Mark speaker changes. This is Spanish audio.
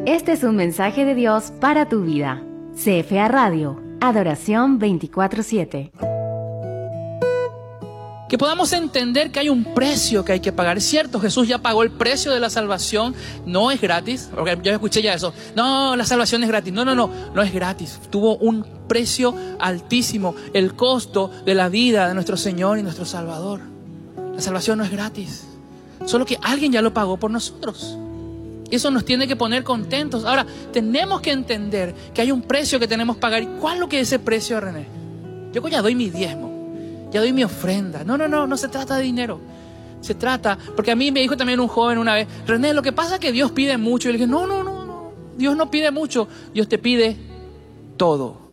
Speaker 1: Este es un mensaje de Dios para tu vida. CFA Radio, Adoración 24/7.
Speaker 2: Que podamos entender que hay un precio que hay que pagar. Es cierto, Jesús ya pagó el precio de la salvación. No es gratis, porque yo escuché ya eso. No, la salvación es gratis. No es gratis. Tuvo un precio altísimo, el costo de la vida de nuestro Señor y nuestro Salvador. La salvación no es gratis, solo que alguien ya lo pagó por nosotros. Eso nos tiene que poner contentos. Ahora, tenemos que entender que hay un precio que tenemos que pagar. ¿Y cuál es lo que es ese precio, René? Yo ya doy mi diezmo, ya doy mi ofrenda. No se trata de dinero. Se trata, porque a mí me dijo también un joven una vez: René, lo que pasa es que Dios pide mucho. Y le dije, no, Dios no pide mucho, Dios te pide todo.